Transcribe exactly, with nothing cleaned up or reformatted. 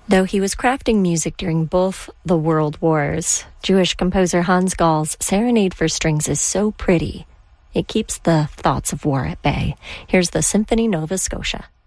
Though he was crafting music during both the World Wars, Jewish composer Hans Gall's Serenade for Strings is so pretty, it keeps the thoughts of war at bay. Here's the Symphony Nova Scotia.